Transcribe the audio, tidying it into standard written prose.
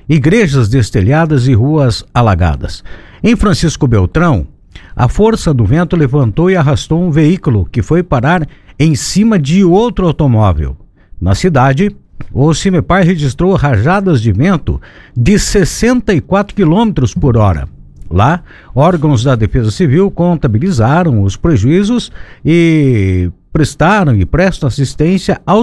igrejas destelhadas e ruas alagadas. Em Francisco Beltrão, a força do vento levantou e arrastou um veículo que foi parar em cima de outro automóvel. Na cidade, o CIMEPAR registrou rajadas de vento de 64 km por hora. Lá, órgãos da Defesa Civil contabilizaram os prejuízos e prestam assistência aos